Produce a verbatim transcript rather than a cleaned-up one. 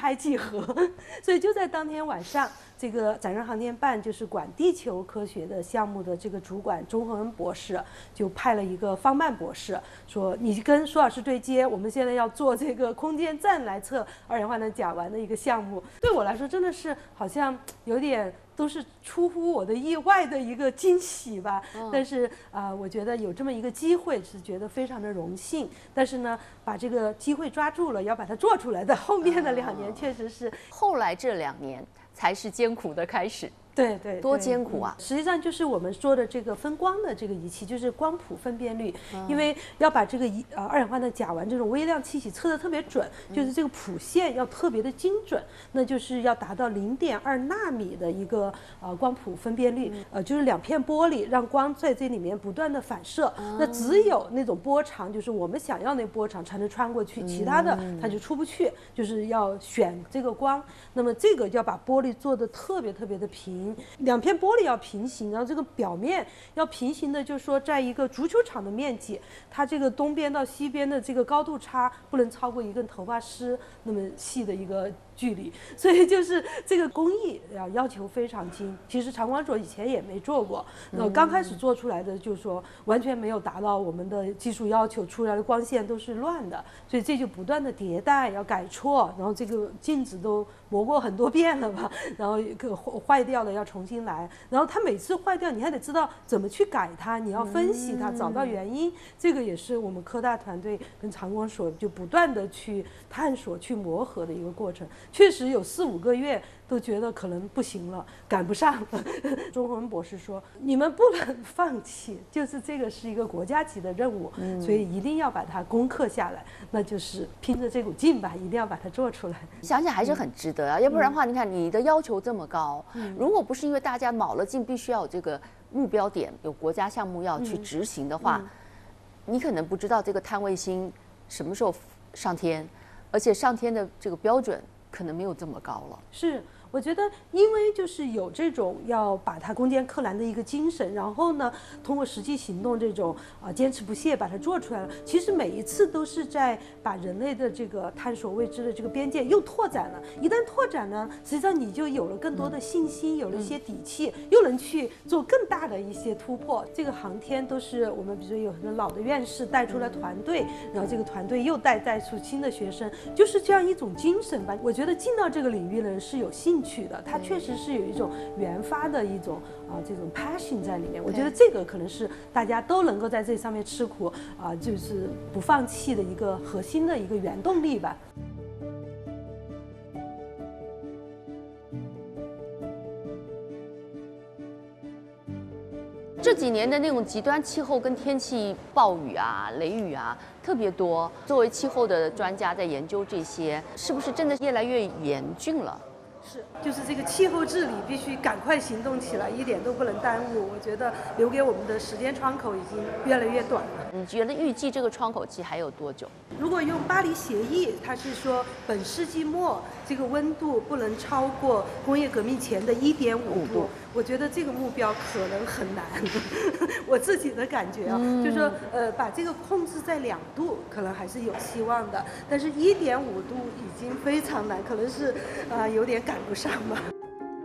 拍即合，所以就在当天晚上，这个载人航天办就是管地球科学的项目的这个主管钟恒恩博士就派了一个方曼博士，说你跟舒老师对接，我们现在要做这个空间站来测二氧化碳甲烷的一个项目。对我来说真的是好像有点都是出乎我的意外的一个惊喜吧，嗯、但是啊、呃，我觉得有这么一个机会是觉得非常的荣幸，但是呢，把这个机会抓住了，要把它做出来的后面的两年确实是， 后来这两年才是艰苦的开始。 对对， 多艰苦啊！ 实际上就是我们说的这个分光的这个仪器，就是光谱分辨率，嗯、因为要把这个仪呃二氧化碳甲烷这种微量气体测得特别准，就是这个谱线要特别的精准，那就是要达到零点二纳米的一个呃光谱分辨率，呃就是两片玻璃让光在这里面不断的反射，嗯、那只有那种波长，就是我们想要那波长才能穿过去，其他的它就出不去，就是要选这个光，那么这个要把玻璃做得特别特别的平。两片玻璃要平行，然后这个表面要平行的，就是说在一个足球场的面积，它这个东边到西边的这个高度差不能超过一根头发丝那么细的一个距离，所以就是这个工艺要要求非常精。其实长光所以前也没做过，那刚开始做出来的就是说完全没有达到我们的技术要求，出来的光线都是乱的，所以这就不断的迭代，要改错，然后这个镜子都磨过很多遍了吧，然后个坏掉了要重新来，然后它每次坏掉你还得知道怎么去改它，你要分析它，找到原因，这个也是我们科大团队跟长光所就不断的去探索、去磨合的一个过程。确实有四五个月都觉得可能不行了，赶不上了。钟恒恩博士说：“你们不能放弃，就是这个是一个国家级的任务，嗯、所以一定要把它攻克下来，那就是拼着这股劲吧，一定要把它做出来。” 想想还是很值得啊，嗯、要不然的话，你看你的要求这么高，嗯、如果不是因为大家卯了劲，必须要有这个目标点，有国家项目要去执行的话，嗯嗯、你可能不知道这个碳卫星什么时候上天，而且上天的这个标准可能没有这么高了。 是。我觉得，因为就是有这种要把它攻坚克难的一个精神，然后呢，通过实际行动这种啊、呃、坚持不懈把它做出来了。其实每一次都是在把人类的这个探索未知的这个边界又拓展了。一旦拓展呢，实际上你就有了更多的信心，有了一些底气，又能去做更大的一些突破。这个航天都是我们比如说有很多老的院士带出了团队，然后这个团队又带带出新的学生，就是这样一种精神吧。我觉得进到这个领域的人是有兴趣。去的，它确实是有一种原发的一种啊、呃、这种 passion 在里面。我觉得这个可能是大家都能够在这上面吃苦啊、呃，就是不放弃的一个核心的一个原动力吧。 这几年的那种极端气候跟天气暴雨啊、雷雨啊特别多。作为气候的专家在研究这些，是不是真的越来越严峻了？ 是，就是这个气候治理必须赶快行动起来，一点都不能耽误。我觉得留给我们的时间窗口已经越来越短了。 你觉得预计这个窗口期还有多久？ 如果用巴黎协议，它是说本世纪末这个温度不能超过工业革命前的一点五度。我觉得这个目标可能很难，我自己的感觉啊，嗯、就是说呃把这个控制在两度，可能还是有希望的，但是一点五度已经非常难，可能是啊、呃、有点赶不上吧。